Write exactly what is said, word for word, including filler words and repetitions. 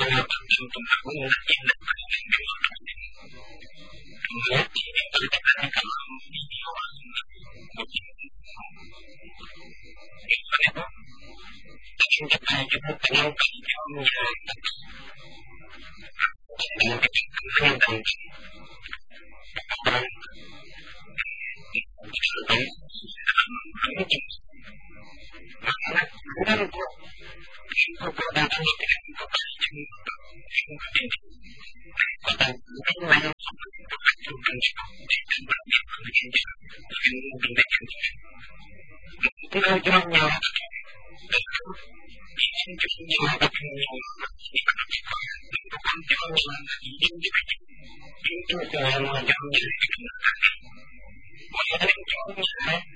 yang penting untuk aku mengerti dan berpikir mengerti yang berkaitan kalau video orang begitu itu ingin kita juga pengen videonya dan kecenderungan dan orang karena benar kok itu keadaan yang tidak kita pasti dan mungkin banyak orang itu kacau dan tidak berpikir begini begini begini tidak jauhnya dan ingin jauhnya begini bukan jauhnya ingin itu semua jauhnya itu yang jauhnya